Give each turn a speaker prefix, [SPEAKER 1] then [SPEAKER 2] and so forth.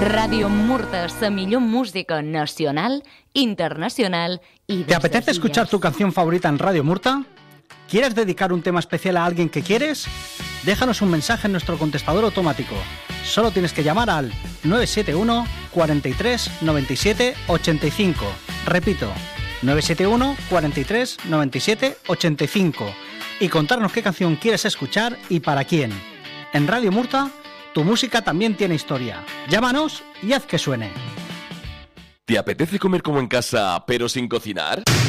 [SPEAKER 1] Radio Murta, la millor música nacional, internacional y...
[SPEAKER 2] ¿Te apetece escuchar tu canción favorita en Radio Murta? ¿Quieres dedicar un tema especial a alguien que quieres? Déjanos un mensaje en nuestro contestador automático. Solo tienes que llamar al 971 43 97 85. Repito, 971 43 97 85. Y contarnos qué canción quieres escuchar y para quién. En Radio Murta, tu música también tiene historia. Llámanos y haz que suene.
[SPEAKER 3] ¿Te apetece comer como en casa, pero sin cocinar?